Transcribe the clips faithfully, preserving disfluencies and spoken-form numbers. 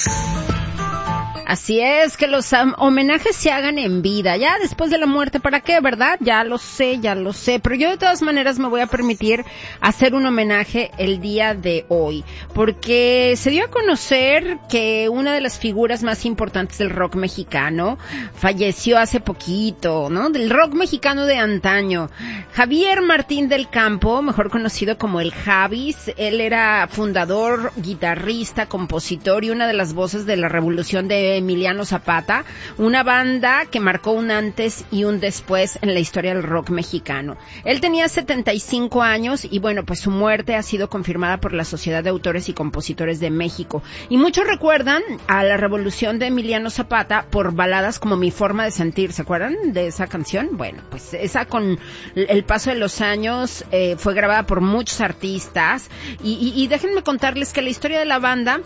Así es, que los um, homenajes se hagan en vida, ya después de la muerte, ¿para qué, verdad? Ya lo sé, ya lo sé, pero yo de todas maneras me voy a permitir hacer un homenaje el día de hoy, porque se dio a conocer que una de las figuras más importantes del rock mexicano falleció hace poquito, ¿no? Del rock mexicano de antaño. Javier Martín del Campo, mejor conocido como el Javis, él era fundador, guitarrista, compositor y una de las voces de la revolución de Emiliano Zapata, una banda que marcó un antes y un después en la historia del rock mexicano. Él tenía setenta y cinco años y bueno, pues su muerte ha sido confirmada por la Sociedad de Autores y Compositores de México. Y muchos recuerdan a la revolución de Emiliano Zapata por baladas como Mi Forma de Sentir. ¿Se acuerdan de esa canción? Bueno, pues esa con el paso de los años eh, fue grabada por muchos artistas y, y, y déjenme contarles que la historia de la banda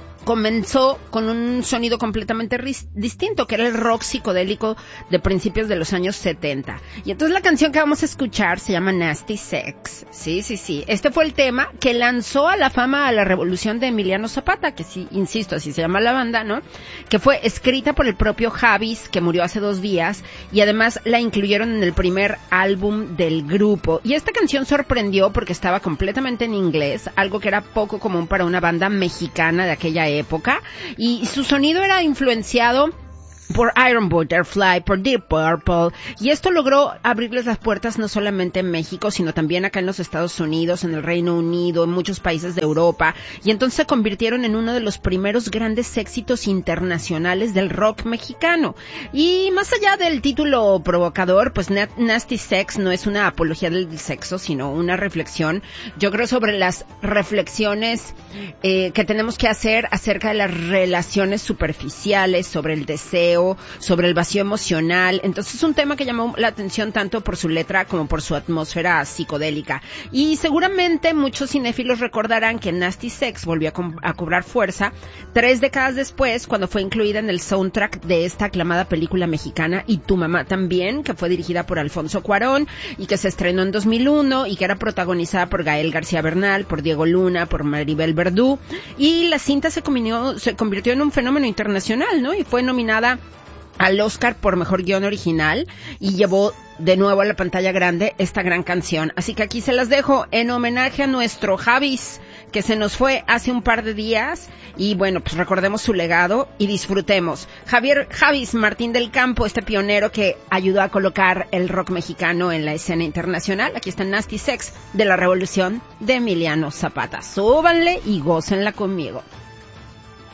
comenzó con un sonido completamente ris- distinto, que era el rock psicodélico de principios de los años setenta. Y entonces la canción que vamos a escuchar se llama Nasty Sex. Sí, sí, sí. Este fue el tema que lanzó a la fama a la revolución de Emiliano Zapata, que sí, insisto, así se llama la banda, ¿no? Que fue escrita por el propio Javis, que murió hace dos días, y además la incluyeron en el primer álbum del grupo. Y esta canción sorprendió porque estaba completamente en inglés, algo que era poco común para una banda mexicana de aquella época. época y su sonido era influenciado por Iron Butterfly, por Deep Purple, y esto logró abrirles las puertas no solamente en México, sino también acá en los Estados Unidos, en el Reino Unido, en muchos países de Europa, y entonces se convirtieron en uno de los primeros grandes éxitos internacionales del rock mexicano. Y más allá del título provocador, pues Nasty Sex no es una apología del sexo, sino una reflexión, yo creo, sobre las reflexiones eh, que tenemos que hacer acerca de las relaciones superficiales, sobre el deseo, sobre el vacío emocional. Entonces es un tema que llamó la atención tanto por su letra como por su atmósfera psicodélica. Y seguramente muchos cinéfilos recordarán que Nasty Sex volvió a, co- a cobrar fuerza tres décadas después, cuando fue incluida en el soundtrack de esta aclamada película mexicana Y tu mamá también, que fue dirigida por Alfonso Cuarón y que se estrenó en dos mil uno y que era protagonizada por Gael García Bernal, por Diego Luna, por Maribel Verdú. Y la cinta se, combinó, se convirtió en un fenómeno internacional, ¿no? Y fue nominada al Oscar por Mejor Guión Original y llevó de nuevo a la pantalla grande esta gran canción. Así que aquí se las dejo en homenaje a nuestro Javis, que se nos fue hace un par de días, y bueno, pues recordemos su legado y disfrutemos. Javier Javis Martín del Campo, este pionero que ayudó a colocar el rock mexicano en la escena internacional. Aquí está Nasty Sex de la revolución de Emiliano Zapata. Súbanle y gócenla conmigo.